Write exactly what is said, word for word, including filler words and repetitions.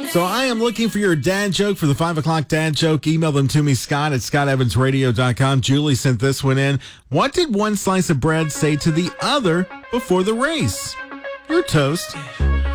So I am looking for your dad joke for the five o'clock dad joke. Email them to me, Scott at scott evans radio dot com. Julie sent this one in. What did one slice of bread say to the other before the race? You're toast.